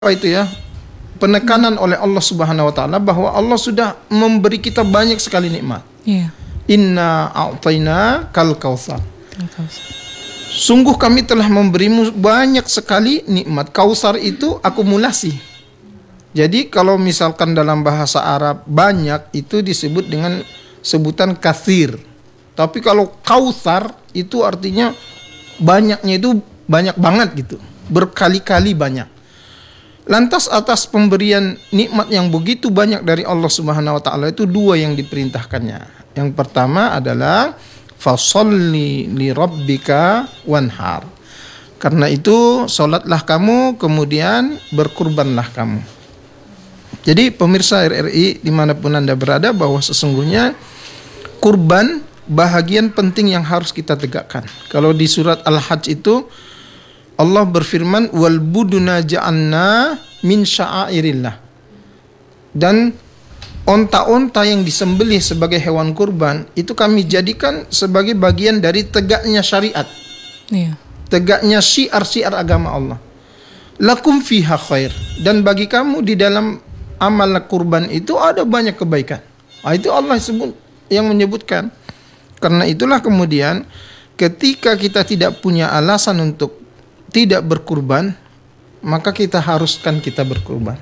itu ya, penekanan oleh Allah Subhanahu wa taala bahwa Allah sudah memberi kita banyak sekali nikmat. Iya. Inna a'tayna kal kautsar. Sungguh kami telah memberimu banyak sekali nikmat. Kautsar itu akumulasi. Jadi kalau misalkan dalam bahasa Arab banyak itu disebut dengan sebutan katsir. Tapi kalau kautsar itu artinya banyaknya itu banyak banget gitu. Berkali-kali banyak. Lantas atas pemberian nikmat yang begitu banyak dari Allah Subhanahu wa taala itu dua yang diperintahkannya. Yang pertama adalah fasholli li rabbika wanhar. Karena itu salatlah kamu, kemudian berkurbanlah kamu. Jadi pemirsa RRI dimanapun Anda berada, bahwa sesungguhnya kurban bahagian penting yang harus kita tegakkan. Kalau di surat Al-Hajj itu Allah berfirman, wal buduna ja'alna min sya'airillah. Dan onta-onta yang disembelih sebagai hewan kurban itu kami jadikan sebagai bagian dari tegaknya syariat. Iya. Tegaknya syiar-syiar agama Allah. Lakum fiha khair. Dan bagi kamu di dalam amal kurban itu ada banyak kebaikan. Itu Allah yang menyebutkan. Karena itulah kemudian ketika kita tidak punya alasan untuk tidak berkurban, maka kita haruskan kita berkurban.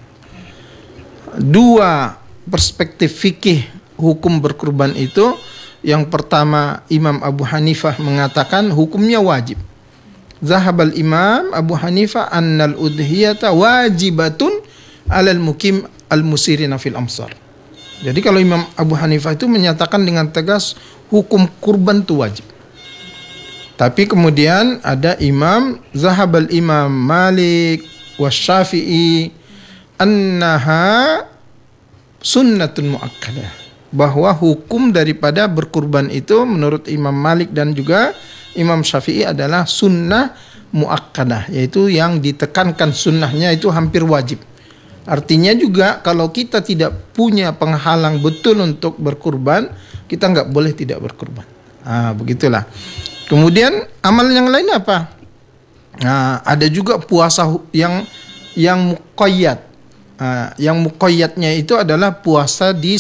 Dua perspektif fikih hukum berkurban itu, yang pertama Imam Abu Hanifah mengatakan hukumnya wajib. Zahabal Imam Abu Hanifah annal udhiyata wajibatun alal mukim al musirina fil amsar. Jadi kalau Imam Abu Hanifah itu menyatakan dengan tegas hukum kurban itu wajib. Tapi kemudian ada Zahabal Imam Malik wa Syafi'i annaha sunnatun muakkadah, bahwa hukum daripada berkurban itu menurut Imam Malik dan juga Imam Syafi'i adalah sunnah muakkadah, yaitu yang ditekankan sunnahnya itu hampir wajib. Artinya juga kalau kita tidak punya penghalang betul untuk berkurban, kita nggak boleh tidak berkurban. Begitulah. Kemudian amal yang lain apa? Ada juga puasa yang muqayyad. Yang muqayyadnya itu adalah puasa di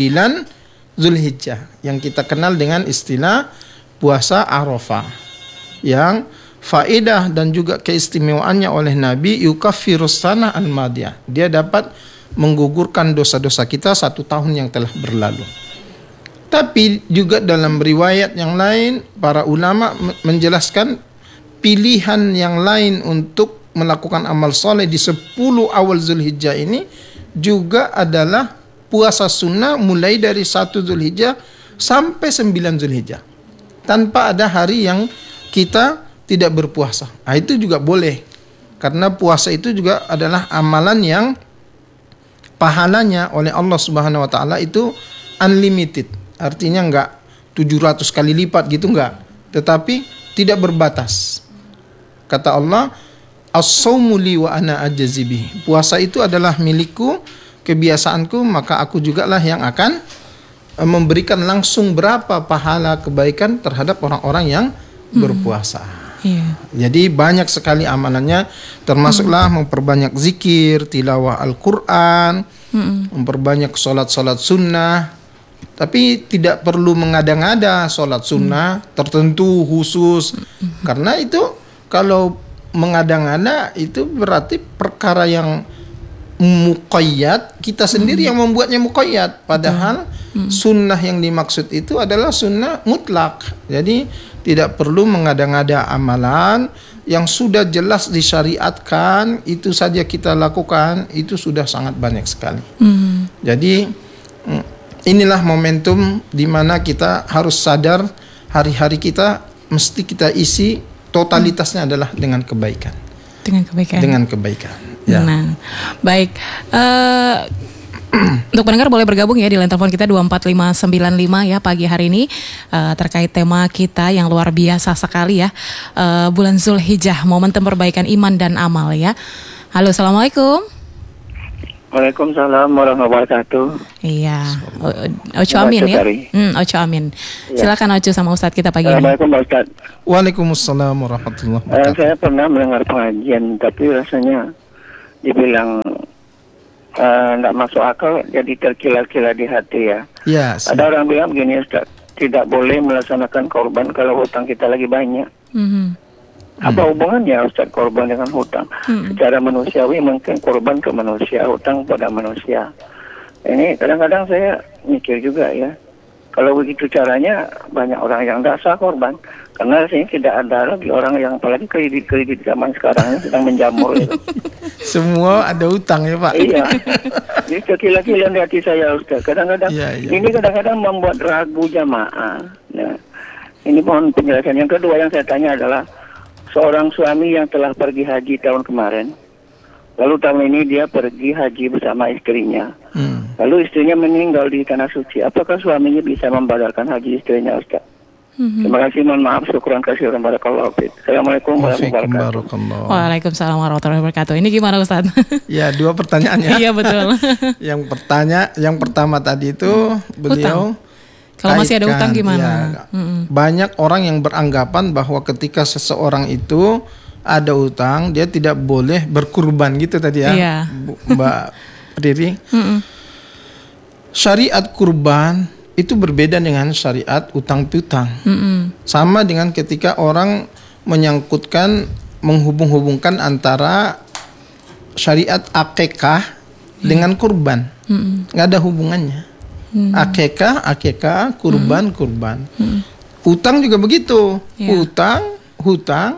9 Zulhijjah yang kita kenal dengan istilah puasa Arafah. Yang faedah dan juga keistimewaannya oleh Nabi yukaffirus sanah al-madiyah. Dia dapat menggugurkan dosa-dosa kita 1 tahun yang telah berlalu. Tapi juga dalam riwayat yang lain, para ulama menjelaskan pilihan yang lain untuk melakukan amal soleh di 10 awal Zulhijjah ini juga adalah puasa sunnah mulai dari 1 Zulhijjah sampai 9 Zulhijjah. Tanpa ada hari yang kita tidak berpuasa. Itu juga boleh. Karena puasa itu juga adalah amalan yang pahalanya oleh Allah Subhanahu wa taala itu unlimited. Artinya enggak 700 kali lipat gitu, enggak, tetapi tidak berbatas. Kata Allah, as-saumu li wa ana ajzi bihi. Puasa itu adalah milikku, kebiasaanku, maka aku juga lah yang akan memberikan langsung berapa pahala kebaikan terhadap orang-orang yang berpuasa. Iya. Jadi banyak sekali amalannya, termasuklah memperbanyak zikir, tilawah Al-Quran, memperbanyak sholat-sholat sunnah. Tapi tidak perlu mengada-ngada sholat sunnah tertentu khusus. Karena itu kalau mengada-ngada itu berarti perkara yang muqayyad, kita sendiri yang membuatnya muqayyad. Padahal sunnah yang dimaksud itu adalah sunnah mutlak. Jadi tidak perlu mengada-ngada amalan yang sudah jelas disyariatkan, itu saja kita lakukan, itu sudah sangat banyak sekali. Jadi inilah momentum di mana kita harus sadar hari-hari kita mesti kita isi totalitasnya adalah dengan kebaikan. Dengan kebaikan. Ya. Nah, baik. Untuk pendengar boleh bergabung ya di line telepon kita 24595 ya pagi hari ini terkait tema kita yang luar biasa sekali ya, bulan Zulhijjah, momentum perbaikan iman dan amal ya. Halo, assalamualaikum. Waalaikumsalam warahmatullahi wabarakatuh. Iya, Ocho Amin ya. Ocho Amin. Silakan Ocho sama Ustadz kita pagi ini. Assalamualaikum Pak Ustadz. Waalaikumsalam warahmatullahi wabarakatuh. Saya pernah mendengar pengajian, tapi rasanya dibilang nggak masuk akal, jadi terkila-kila di hati ya. Ya, Ada orang bilang begini Ustaz, tidak boleh melaksanakan korban kalau hutang kita lagi banyak. Apa hubungannya Ustaz korban dengan hutang? Secara manusiawi mungkin korban ke manusia, hutang pada manusia. Ini kadang-kadang saya mikir juga ya, kalau begitu caranya banyak orang yang tidak sah korban. Karena sini tidak ada lagi orang yang, apalagi kredit zaman sekarang yang sedang menjamur itu. semua ada utang ya Pak. Iya, ini terkila-kila di hati saya Ustaz. Kadang-kadang ini kadang-kadang membuat ragu jamaah. Nah, ini mohon penjelasan. Yang kedua yang saya tanya adalah seorang suami yang telah pergi haji tahun kemarin, lalu tahun ini dia pergi haji bersama istrinya. Lalu istrinya meninggal di tanah suci. Apakah suaminya bisa membatalkan haji istrinya Ustaz? Terima kasih, mohon maaf, syukran kasihan, barakallahu fiik. Assalamualaikum warahmatullahi wabarakatuh. Waalaikumsalam warahmatullahi wabarakatuh. Ini gimana Ustaz? Ya, dua pertanyaannya. Iya betul. Yang pertama tadi itu beliau kalau masih ada utang gimana? Ya, banyak orang yang beranggapan bahwa ketika seseorang itu ada utang, dia tidak boleh berkurban gitu tadi ya, iya. Mbak Riri. Syariat kurban itu berbeda dengan syariat utang piutang. Sama dengan ketika orang menyangkutkan, menghubung-hubungkan antara syariat akekah dengan kurban. Nggak ada hubungannya. Akekah, kurban. Utang juga begitu. Hutang,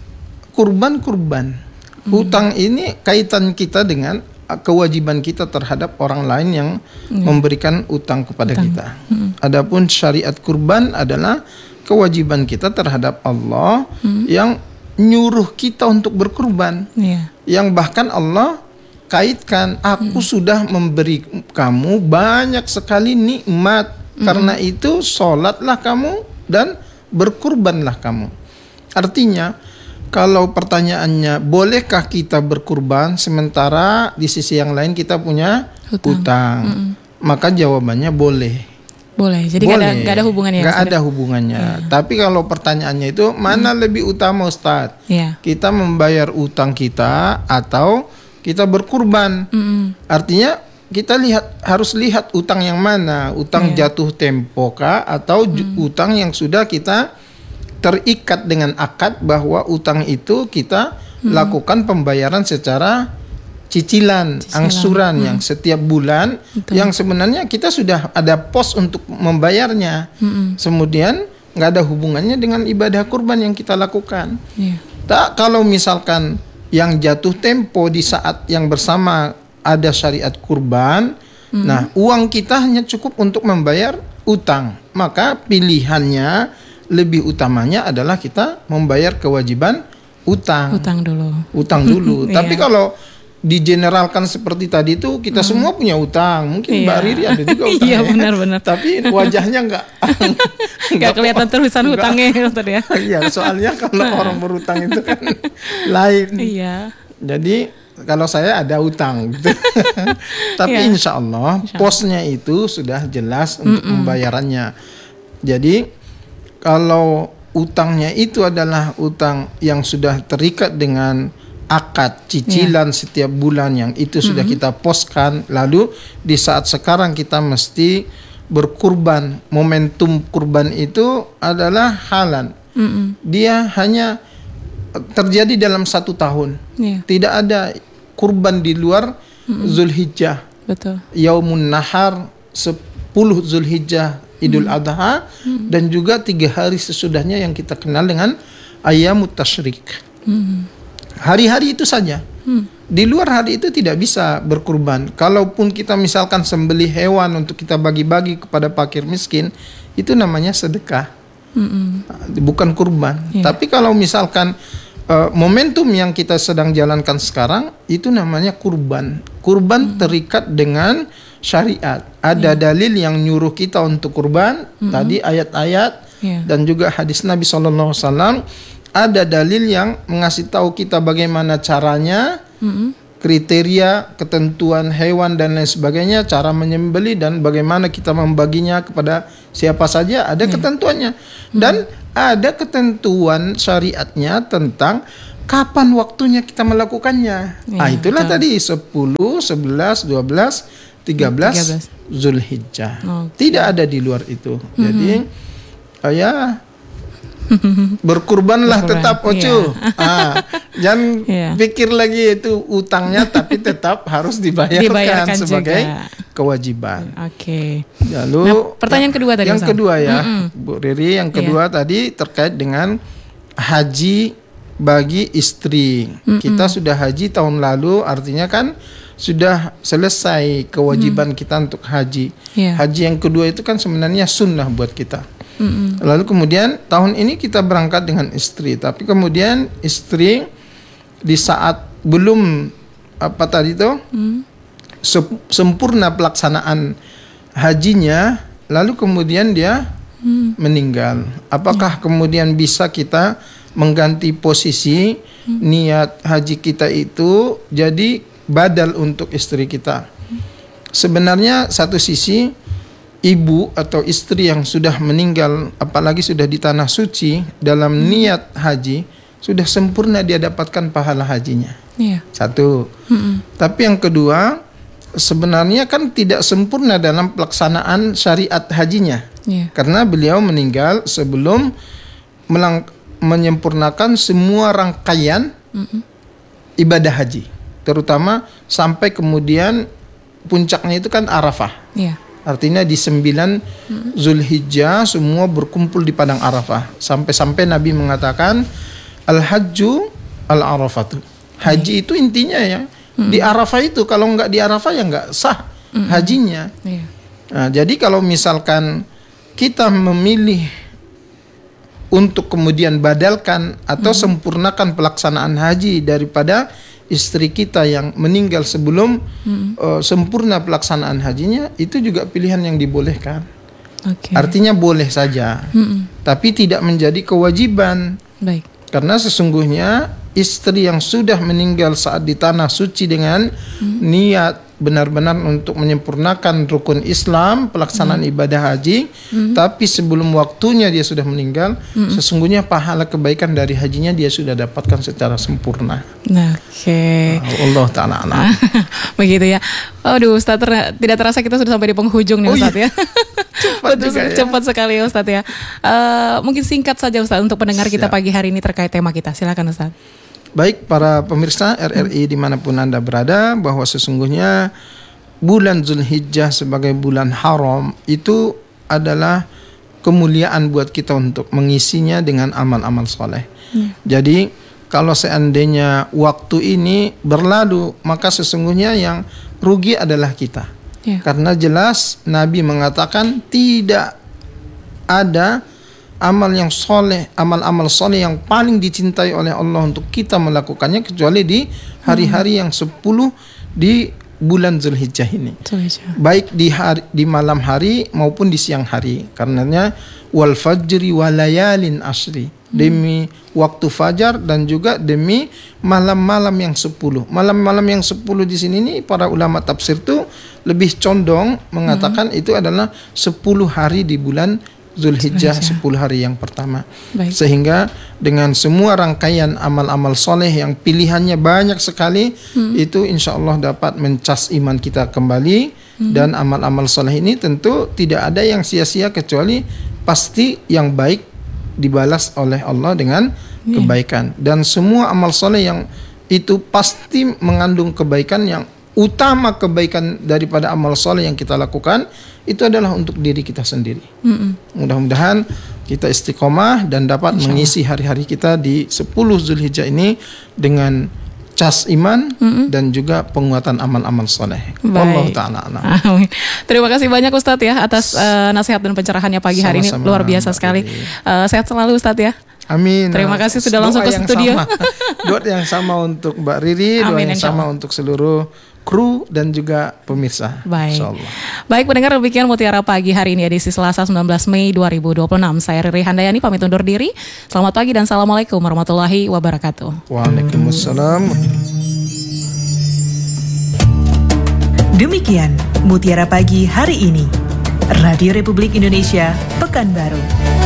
kurban. Hutang ini kaitan kita dengan kewajiban kita terhadap orang lain yang memberikan utang kepada kita. Adapun syariat kurban adalah kewajiban kita terhadap Allah yang nyuruh kita untuk berkurban. Yang bahkan Allah kaitkan, aku sudah memberi kamu banyak sekali nikmat, karena itu sholatlah kamu dan berkurbanlah kamu. Artinya, kalau pertanyaannya bolehkah kita berkurban sementara di sisi yang lain kita punya hutang, maka jawabannya boleh. Boleh. Jadi nggak ada hubungannya. Nggak ada hubungannya. Tapi kalau pertanyaannya itu mana lebih utama Ustadz? Kita membayar utang kita atau kita berkurban? Artinya kita harus lihat utang yang mana, utang jatuh tempo kah atau utang yang sudah kita terikat dengan akad bahwa utang itu kita lakukan pembayaran secara cicilan. Angsuran yang setiap bulan. Yang sebenarnya kita sudah ada pos untuk membayarnya. Kemudian nggak ada hubungannya dengan ibadah kurban yang kita lakukan. Kalau misalkan yang jatuh tempo di saat yang bersama ada syariat kurban, nah uang kita hanya cukup untuk membayar utang, maka pilihannya lebih utamanya adalah kita membayar kewajiban utang dulu. Tapi kalau digeneralkan seperti tadi itu kita semua punya utang, mungkin Mbak Riri ada juga utang. Iya benar-benar. Tapi wajahnya nggak kelihatan tulisan hutangnya tadi ya. Iya, soalnya kalau orang berutang itu kan lain. Iya. Jadi kalau saya ada utang gitu. Tapi insya Allah posnya itu sudah jelas untuk pembayarannya. Jadi kalau utangnya itu adalah utang yang sudah terikat dengan akad cicilan setiap bulan yang itu sudah kita poskan, lalu di saat sekarang kita mesti berkurban, momentum kurban itu adalah halan. Dia hanya terjadi dalam 1 tahun. Tidak ada kurban di luar Zulhijjah. Betul. Yaumun Nahar 10 Zulhijjah Idul Adha dan juga 3 hari sesudahnya yang kita kenal dengan Ayyamut Tasyrik. Hari-hari itu saja. Di luar hari itu tidak bisa berkurban. Kalaupun kita misalkan sembelih hewan untuk kita bagi-bagi kepada fakir miskin, itu namanya sedekah. Bukan kurban. Tapi kalau misalkan momentum yang kita sedang jalankan sekarang itu namanya kurban. Kurban terikat dengan syariat. Ada dalil yang nyuruh kita untuk kurban, tadi ayat-ayat dan juga hadis Nabi SAW. Ada dalil yang mengasih tahu kita bagaimana caranya, kriteria, ketentuan hewan dan lain sebagainya, cara menyembelih dan bagaimana kita membaginya kepada siapa saja, ada ketentuannya. Dan ada ketentuan syariatnya tentang kapan waktunya kita melakukannya? Itulah tadi 10, 11, 12, 13 Zulhijjah. Tidak ada di luar itu. Jadi berkurbanlah tetap Ocu. Jangan pikir lagi itu utangnya, tapi tetap harus dibayarkan sebagai kewajiban. Oke. Lalu pertanyaan kedua tadi. Yang kedua ya, Bu Riri, yang kedua tadi terkait dengan haji bagi istri. Kita sudah haji tahun lalu, artinya kan sudah selesai kewajiban kita untuk haji. Haji yang kedua itu kan sebenarnya sunnah buat kita. Lalu kemudian tahun ini kita berangkat dengan istri, tapi kemudian istri di saat belum sempurna pelaksanaan hajinya, lalu kemudian dia meninggal. Apakah kemudian bisa kita mengganti posisi niat haji kita itu jadi badal untuk istri kita? Sebenarnya satu sisi, ibu atau istri yang sudah meninggal, apalagi sudah di tanah suci dalam niat haji, sudah sempurna dia dapatkan pahala hajinya. Satu. Tapi yang kedua, sebenarnya kan tidak sempurna dalam pelaksanaan syariat hajinya. Karena beliau meninggal sebelum menyempurnakan semua rangkaian ibadah haji, terutama sampai kemudian puncaknya itu kan Arafah. Artinya di 9 Zulhijjah semua berkumpul di padang Arafah. Sampai-sampai Nabi mengatakan al-hajju al-arafatu. Haji itu intinya ya di Arafah itu. Kalau nggak di Arafah ya nggak sah hajinya. Nah, jadi kalau misalkan kita memilih untuk kemudian badalkan atau sempurnakan pelaksanaan haji daripada istri kita yang meninggal sebelum sempurna pelaksanaan hajinya, itu juga pilihan yang dibolehkan. Artinya boleh saja, tapi tidak menjadi kewajiban. Karena sesungguhnya istri yang sudah meninggal saat di tanah suci dengan niat benar-benar untuk menyempurnakan rukun Islam, pelaksanaan ibadah haji, tapi sebelum waktunya dia sudah meninggal, sesungguhnya pahala kebaikan dari hajinya dia sudah dapatkan secara sempurna. Allah Ta'ala alam. Begitu ya. Aduh Ustaz, tidak terasa kita sudah sampai di penghujung nih Ustaz ya. Cepat sekali Ustaz ya. Mungkin singkat saja Ustaz untuk pendengar kita pagi hari ini terkait tema kita. Silakan Ustaz. Baik para pemirsa RRI dimanapun Anda berada, bahwa sesungguhnya bulan Zulhijjah sebagai bulan haram itu adalah kemuliaan buat kita untuk mengisinya dengan amal-amal soleh. Jadi kalau seandainya waktu ini berlalu, maka sesungguhnya yang rugi adalah kita. Karena jelas Nabi mengatakan tidak ada amal yang soleh, amal-amal soleh yang paling dicintai oleh Allah untuk kita melakukannya kecuali di hari-hari yang 10 di bulan Zulhijjah ini. Baik di malam hari maupun di siang hari. Karenanya wal fajri walayalin asri, demi waktu fajar dan juga demi malam-malam yang 10. Malam-malam yang 10 di sini nih para ulama tafsir tuh lebih condong mengatakan itu adalah 10 hari di bulan Zulhijjah, 10 hari yang pertama. Sehingga dengan semua rangkaian amal-amal soleh yang pilihannya banyak sekali, itu insya Allah dapat mencas iman kita kembali. Dan amal-amal soleh ini tentu tidak ada yang sia-sia, kecuali pasti yang baik dibalas oleh Allah dengan kebaikan. Dan semua amal soleh yang itu pasti mengandung kebaikan. Yang utama kebaikan daripada amal soleh yang kita lakukan itu adalah untuk diri kita sendiri. Mudah-mudahan kita istiqomah dan dapat mengisi hari-hari kita di 10 Zulhijjah ini dengan cas iman dan juga penguatan amal-amal soleh. Allah Ta'ala alam. Terima kasih banyak Ustadz ya atas nasihat dan pencerahannya pagi hari ini, luar biasa sekali. Sehat selalu Ustadz ya. Amin. Terima kasih sudah langsung ke studio. Doa yang sama untuk Mbak Riri, doa yang sama untuk seluruh kru dan juga pemirsa. Baik pendengar, demikian Mutiara Pagi hari ini edisi Selasa 19 Mei 2026. Saya Riri Handayani pamit undur diri. Selamat pagi dan assalamualaikum warahmatullahi wabarakatuh. Waalaikumsalam. Demikian Mutiara Pagi hari ini. Radio Republik Indonesia, Pekanbaru.